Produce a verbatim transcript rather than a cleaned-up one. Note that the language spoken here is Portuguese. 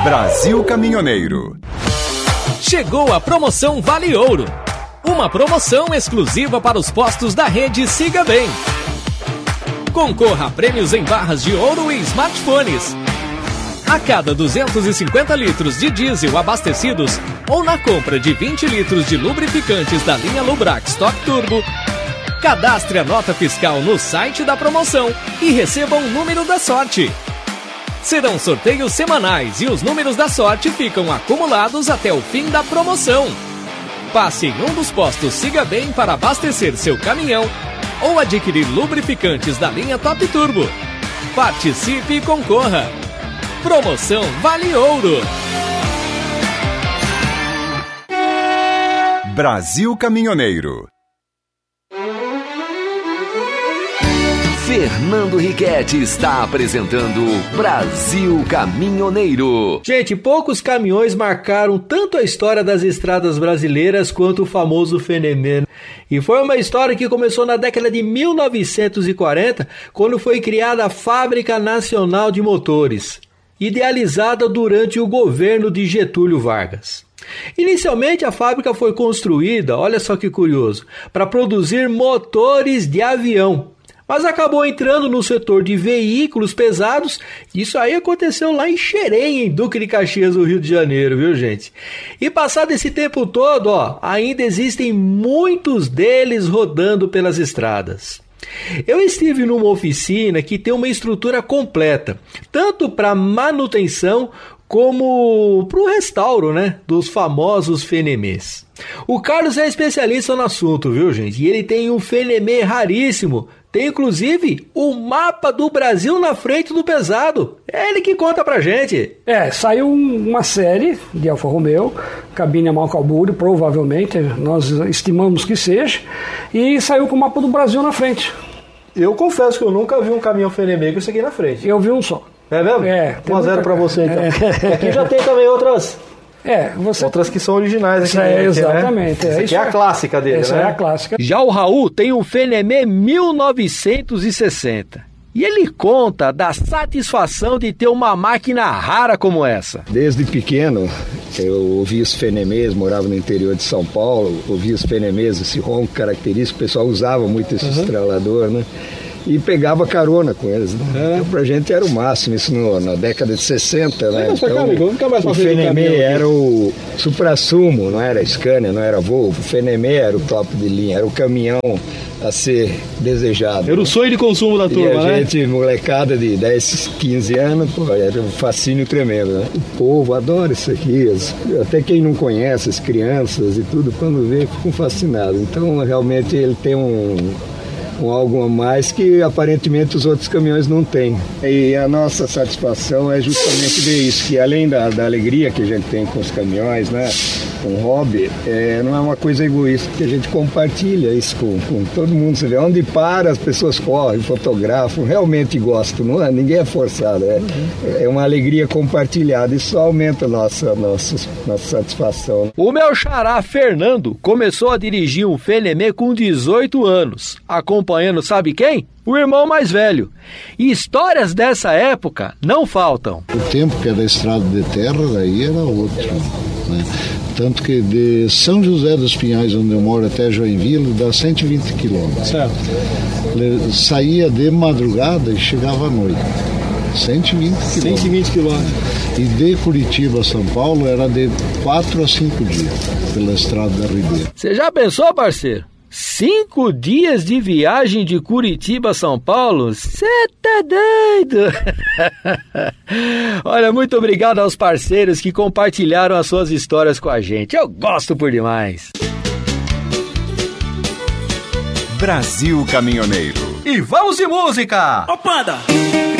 Brasil Caminhoneiro. Chegou a promoção Vale Ouro. Uma promoção exclusiva para os postos da rede Siga Bem. Concorra a prêmios em barras de ouro e smartphones. A cada duzentos e cinquenta litros de diesel abastecidos ou na compra de vinte litros de lubrificantes da linha Lubrax Top Turbo, cadastre a nota fiscal no site da promoção e receba um número da sorte. Serão sorteios semanais e os números da sorte ficam acumulados até o fim da promoção. Passe em um dos postos Siga Bem para abastecer seu caminhão ou adquirir lubrificantes da linha Top Turbo. Participe e concorra. Promoção Vale Ouro. Brasil Caminhoneiro. Fernando Riquetti está apresentando Brasil Caminhoneiro. Gente, poucos caminhões marcaram tanto a história das estradas brasileiras quanto o famoso Fenemê. E foi uma história que começou na década de mil novecentos e quarenta, quando foi criada a Fábrica Nacional de Motores, idealizada durante o governo de Getúlio Vargas. Inicialmente a fábrica foi construída, olha só que curioso, para produzir motores de avião, mas acabou entrando no setor de veículos pesados. Isso aí aconteceu lá em Xerém, em Duque de Caxias, no Rio de Janeiro, viu, gente? E passado esse tempo todo, ó, ainda existem muitos deles rodando pelas estradas. Eu estive numa oficina que tem uma estrutura completa, tanto para manutenção como para o restauro, né, dos famosos Fenemês. O Carlos é especialista no assunto, viu, gente? E ele tem um Fenemê raríssimo. Tem, inclusive, o mapa do Brasil na frente do pesado. É ele que conta pra gente. É, saiu uma série de Alfa Romeo, cabine a Malcalbúreo, provavelmente, nós estimamos que seja, e saiu com o mapa do Brasil na frente. Eu confesso que eu nunca vi um caminhão Fenemê com isso aqui na frente. Eu vi um só. É mesmo? É. um a zero pra você, então. É. Aqui já tem também outras... É, você... Outras que são originais aqui. É, aqui, exatamente. Né? Essa aqui é a clássica dele, essa né? é a clássica. Já o Raul tem um Fenemê mil novecentos e sessenta. E ele conta da satisfação de ter uma máquina rara como essa. Desde pequeno, eu ouvia os Fenemês, morava no interior de São Paulo, ouvia os Fenemês, esse ronco característico, o pessoal usava muito esse uhum. estralador, né? E pegava carona com eles, né? É. Então pra gente era o máximo, isso no, na década de sessenta, né? Então, cá, amigo, nunca mais o Fenemê era o supra-sumo, não era Scania, não era Volvo. O Fenemê era o top de linha, era o caminhão a ser desejado. Era o sonho de consumo da turma, né? E a gente, né? molecada de dez, quinze anos, pô, era um fascínio tremendo, né? O povo adora isso aqui, as, até quem não conhece, as crianças e tudo, quando vê, ficam fascinados. Então, realmente, ele tem um... com algo a mais que aparentemente os outros caminhões não têm. E a nossa satisfação é justamente ver isso, que além da, da alegria que a gente tem com os caminhões, né, com o hobby, é, não é uma coisa egoísta, que a gente compartilha isso com, com todo mundo. Você vê, onde para, as pessoas correm, fotografam, realmente gostam, não é? Ninguém é forçado, é, uhum. é uma alegria compartilhada, isso aumenta a nossa, nossa, nossa satisfação. O meu xará Fernando começou a dirigir um Fenemê com dezoito anos, acompanhando sabe quem? O irmão mais velho. E histórias dessa época não faltam. O tempo que era estrada de terra, daí era outro, né? Tanto que de São José dos Pinhais, onde eu moro, até Joinville, dá cento e vinte quilômetros. Certo. Saía de madrugada e chegava à noite. cento e vinte quilômetros. cento e vinte quilômetros. E de Curitiba a São Paulo era de quatro a cinco dias, pela estrada da Ribeira. Você já pensou, parceiro? Cinco dias de viagem de Curitiba a São Paulo? Cê tá doido? Olha, muito obrigado aos parceiros que compartilharam as suas histórias com a gente. Eu gosto por demais. Brasil Caminhoneiro. E vamos de música! Ô, Panda!